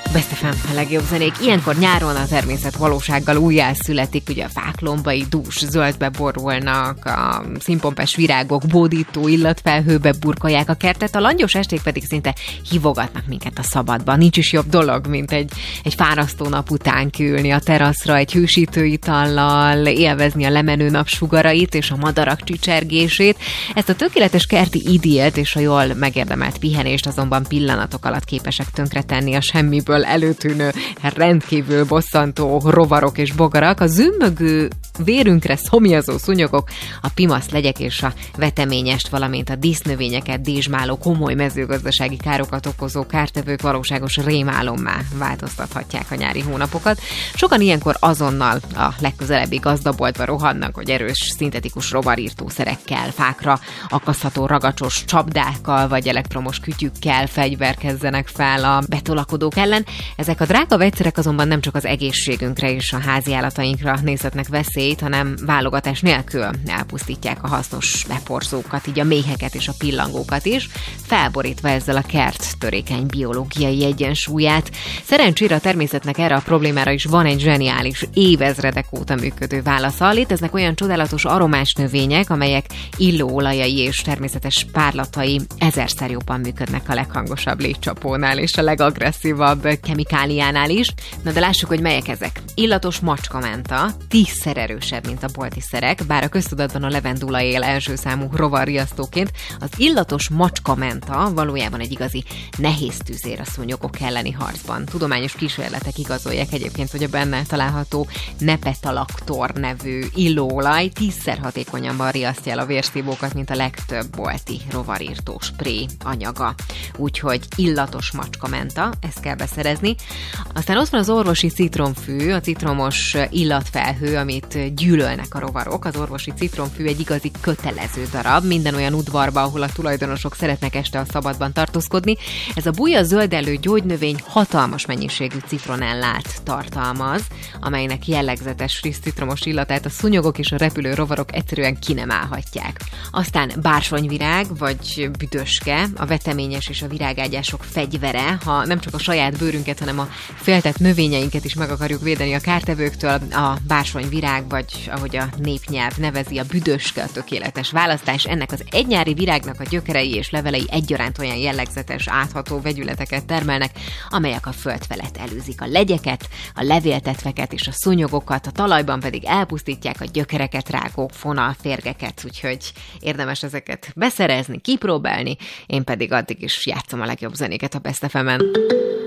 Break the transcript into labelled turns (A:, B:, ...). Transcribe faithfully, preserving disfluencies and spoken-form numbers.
A: Best ef em, a legjobb zenék. Ilyenkor nyáron a természet valósággal újjászületik, ugye a fák lombai dús zöldbe borulnak, a színpompás virágok bódító illatfelhőbe burkolják a kertet, a langyos esték pedig szinte hívogatnak minket a szabadba. Nincs is jobb dolog, mint egy, egy fárasztó nap után kiülni a teraszra egy hősítő itallal, élvezni a lemenő napsugarait és a madarak csicsergését. Ezt a tökéletes kerti idillt és a jól megérdemelt pihenést azonban pillanatok alatt képesek tönkretenni a semmiből előtűnő, rendkívül bosszantó rovarok és bogarak, a zümmögő, vérünkre szomjazó szúnyogok, a pimasz legyek és a veteményest, valamint a dísznövényeket dézsmáló, komoly mezőgazdasági károkat okozó kártevők valóságos rémálommá változtathatják a nyári hónapokat. Sokan ilyenkor azonnal a legközelebbi gazdaboltba rohannak, hogy erős szintetikus rovarírtószerekkel, fákra akasztható ragacsos csapdákkal vagy elektromos kütyükkel fegyverkezzenek fel a betolakodók ellen. Ezek a drága vegyszerek azonban nem csak az egészségünkre és a háziállatainkra nézhetnek veszélyt, hanem válogatás nélkül elpusztítják a hasznos leporzókat, így a méheket és a pillangókat is, felborítva ezzel a kert törékeny biológiai egyensúlyát. Szerencsére a természetnek erre a problémára is van egy zseniális, évezredek óta működő válasza. Léteznek olyan csodálatos aromás növények, amelyek illóolajai és természetes párlatai ezerszer jobban működnek a leghangosabb légycsapónál és a legagresszívabb kemikáliánál is. Na de lássuk, hogy melyek ezek. Illatos macskamenta, tízszer erősebb, mint a bolti szerek, bár a köztudatban a levendula él első számú rovarriasztóként. Az illatos macskamenta valójában egy igazi nehéz tüzér a szúnyogok elleni harcban. Tudományos kísérletek igazolják egyébként, hogy a benne található nepetalaktor nevű illóolaj tízszer hatékonyabban riasztja el a vérszívókat, mint a legtöbb bolti rovarírtó spré anyaga. Úgyhogy illatos macskamenta, ezt kell beszerezni. Aztán ott van az orvosi citromfű, a citromos illatfelhő, amit gyűlölnek a rovarok. Az orvosi citromfű egy igazi kötelező darab minden olyan udvarba, ahol a tulajdonosok szeretnek este a szabadban tartózkodni. Ez a buja zöldellő gyógynövény hatalmas mennyiségű citronellát tartalmaz, amelynek jellegzetes friss citromos illatát a szúnyogok és a repülő rovarok egyszerűen ki nem állhatják. Aztán bársonyvirág vagy büdöske, a veteményes és a virágágyások fegyvere, ha nem csak a saját bőrünket, hanem a féltett növényeinket is meg akarjuk védeni a kártevőktől, a bársonyvirág, vagy ahogy a népnyelv nevezi, a büdöske a tökéletes választás. Ennek az egynyári virágnak a gyökerei és levelei egyaránt olyan jellegzetes, átható vegyületeket termelnek, amelyek a föld felett előzik a legyeket, a levéltetveket és a szúnyogokat, a talajban pedig elpusztítják a gyökereket rágó fonalférgeket, úgyhogy érdemes ezeket beszerezni, kipróbálni, én pedig addig is játszom a legjobb zenéket a Best ef emen.